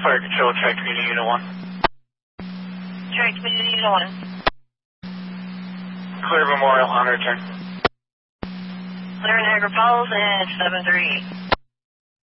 Fire Control, Tri-Community Unit 1. Tri-Community Unit 1. Clear Memorial on return. Clear Niagara Falls and 738.